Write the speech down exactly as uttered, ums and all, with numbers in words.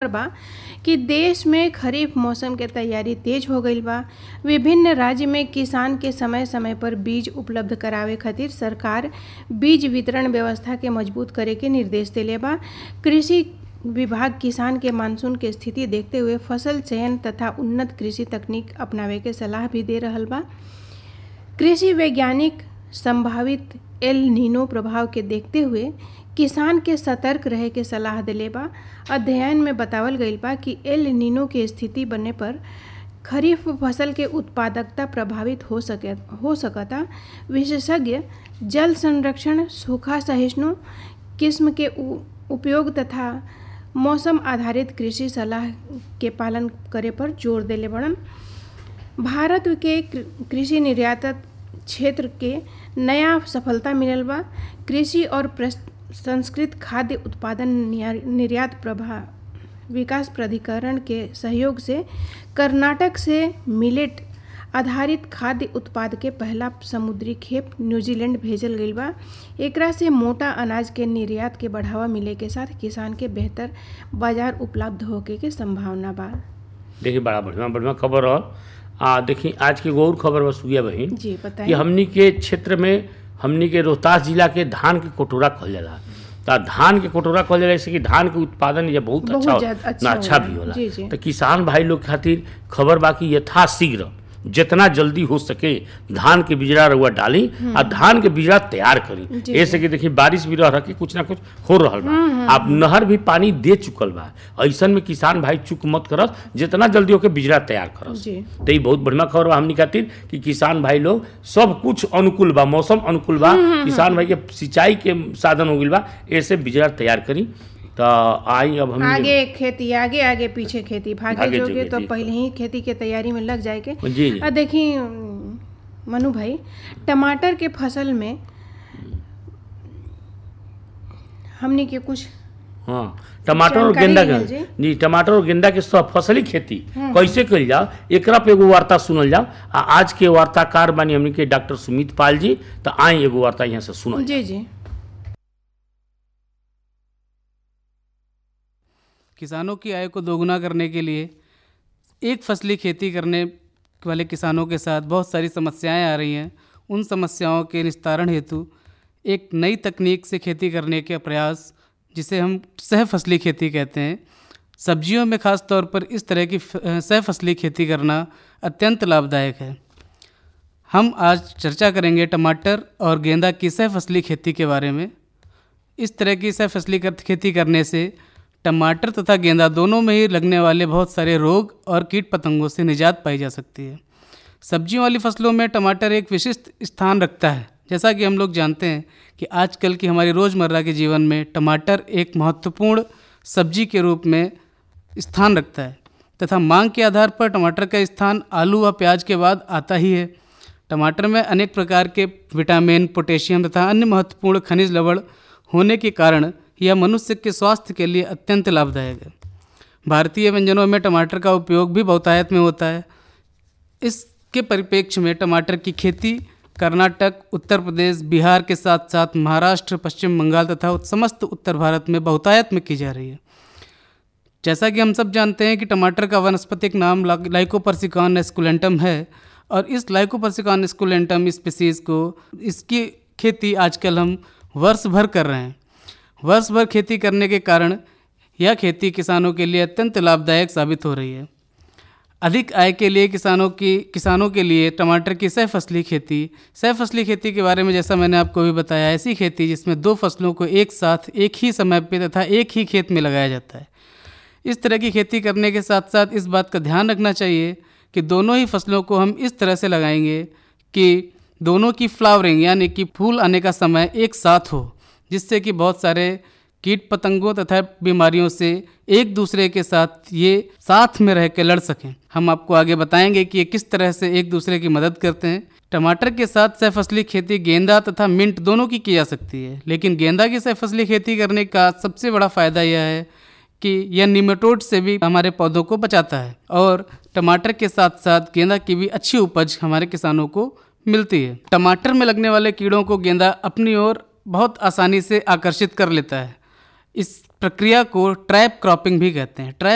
बा कि देश में खरीफ मौसम के तैयारी तेज हो गईल बा। विभिन्न राज्य में किसान के समय समय पर बीज उपलब्ध करावे खातिर सरकार बीज वितरण व्यवस्था के मजबूत करे के निर्देश देले बा। कृषि विभाग किसान के मानसून के स्थिति देखते हुए फसल चयन तथा उन्नत कृषि तकनीक अपनावे के सलाह भी दे रहल बा। कृषि वैज्ञानिक संभावित एल नीनो प्रभाव के देखते हुए किसान के सतर्क रहे के सलाह दिले बा। अध्ययन में बतावल गईल बा कि एल नीनो के स्थिति बनने पर खरीफ फसल के उत्पादकता प्रभावित हो सके हो सकता। विशेषज्ञ जल संरक्षण, सूखा सहिष्णु किस्म के उपयोग तथा मौसम आधारित कृषि सलाह के पालन करे पर जोर देले बड़न। भारत के कृषि निर्यात क्षेत्र के नया सफलता मिलल बा। कृषि और प्रसंस्कृत खाद्य उत्पादन निर्यात प्रभा विकास प्राधिकरण के सहयोग से कर्नाटक से मिलेट आधारित खाद्य उत्पाद के पहला समुद्री खेप न्यूजीलैंड भेजल गईल बा। एकरा से मोटा अनाज के निर्यात के बढ़ावा मिले के साथ किसान के बेहतर बाजार उपलब्ध होके के संभावना बा। देखिए बड़ा बढ़िया बढ़िया खबर और आ देखिए आज की गौर खबर बस हुआ बहन जी बताइए कि हमनी के क्षेत्र में हमनी के रोहतास जिला के धान के कटोरा कहल जाला। तो धान के कटोरा कहल जाला जैसे कि धान के उत्पादन ये बहुत, बहुत अच्छा अच्छा, अच्छा भी होला। तो किसान भाई लोग खातिर खबर बाकी यथाशीघ्र जितना जल्दी हो सके धान के बिजड़ा रउआ डाली और धान के बिजड़ा तैयार करी। ऐसे कि देखिए बारिश भी रह कि कुछ ना कुछ हो रहा बा। आप नहर भी पानी दे चुकल बा। ऐसन में किसान भाई चुक मत करस, जितना जल्दी होके बिजड़ा तैयार करस। तो ये बहुत बढ़िया खबर बा हमनी खातिर कि किसान भाई लोग सब कुछ अनुकूल बा, मौसम अनुकूल बा, किसान भाई के सिंचाई के साधन हो गइल बा, ऐसे बिजड़ा तैयार करी। तो आई अब हम आगे खेती आगे आगे पीछे खेती भागे जोगे तो पहले ही खेती के तैयारी में लग जाए के। अब देखिए मनु भाई टमाटर के फसल में हमने के कुछ हाँ टमाटर और गेंदा के जी टमाटर और गेंदा के सब फसली खेती कैसे कल जाओ एकरा पे एगो वार्ता सुनल जाओ। आ आज के वार्ताकार बानी हमने के डॉक्टर सुमित पाल जी। तो आई एगो वार्ता यहाँ से सुनल जी जी। किसानों की आय को दोगुना करने के लिए एक फसली खेती करने वाले किसानों के साथ बहुत सारी समस्याएं आ रही हैं। उन समस्याओं के निस्तारण हेतु एक नई तकनीक से खेती करने के प्रयास, जिसे हम सह फसली खेती कहते हैं, सब्जियों में ख़ास तौर पर इस तरह की सह फसली खेती करना अत्यंत लाभदायक है। हम आज चर्चा करेंगे टमाटर और गेंदा की सह फसली खेती के बारे में। इस तरह की सह फसली खेती करने से टमाटर तथा गेंदा दोनों में ही लगने वाले बहुत सारे रोग और कीट पतंगों से निजात पाई जा सकती है। सब्जियों वाली फसलों में टमाटर एक विशिष्ट स्थान रखता है। जैसा कि हम लोग जानते हैं कि आजकल की हमारी रोज़मर्रा के जीवन में टमाटर एक महत्वपूर्ण सब्जी के रूप में स्थान रखता है तथा मांग के आधार पर टमाटर का स्थान आलू व प्याज के बाद आता ही है। टमाटर में अनेक प्रकार के विटामिन, पोटेशियम तथा अन्य महत्वपूर्ण खनिज लवण होने के कारण यह मनुष्य के स्वास्थ्य के लिए अत्यंत लाभदायक है। भारतीय व्यंजनों में टमाटर का उपयोग भी बहुतायत में होता है। इसके परिप्रेक्ष्य में टमाटर की खेती कर्नाटक, उत्तर प्रदेश, बिहार के साथ साथ महाराष्ट्र, पश्चिम बंगाल तथा समस्त उत्तर भारत में बहुतायत में की जा रही है। जैसा कि हम सब जानते हैं कि टमाटर का वानस्पतिक नाम लाइकोपर्सिकॉन एस्कुलेंटम है और इस लाइकोपर्सिकॉन एस्कुलेंटम स्पीसीज़ को इसकी खेती आजकल हम वर्ष भर कर रहे हैं। वर्ष भर खेती करने के कारण यह खेती किसानों के लिए अत्यंत लाभदायक साबित हो रही है। अधिक आय के लिए किसानों की किसानों के लिए टमाटर की सह फसली खेती सह फसली खेती के बारे में जैसा मैंने आपको भी बताया, ऐसी खेती जिसमें दो फसलों को एक साथ एक ही समय पे तथा एक ही खेत में लगाया जाता है। इस तरह की खेती करने के साथ साथ इस बात का ध्यान रखना चाहिए कि दोनों ही फसलों को हम इस तरह से लगाएंगे कि दोनों की फ्लावरिंग यानी कि फूल आने का समय एक साथ हो, जिससे कि बहुत सारे कीट पतंगों तथा बीमारियों से एक दूसरे के साथ ये साथ में रह के लड़ सकें। हम आपको आगे बताएंगे कि ये किस तरह से एक दूसरे की मदद करते हैं। टमाटर के साथ सह फसली खेती गेंदा तथा मिंट दोनों की की जा सकती है, लेकिन गेंदा की सह फसली खेती करने का सबसे बड़ा फ़ायदा यह है कि यह निमेटोड से भी हमारे पौधों को बचाता है और टमाटर के साथ साथ गेंदा की भी अच्छी उपज हमारे किसानों को मिलती है। टमाटर में लगने वाले कीड़ों को गेंदा अपनी ओर बहुत आसानी से आकर्षित कर लेता है। इस प्रक्रिया को ट्रैप क्रॉपिंग भी कहते हैं। ट्रैप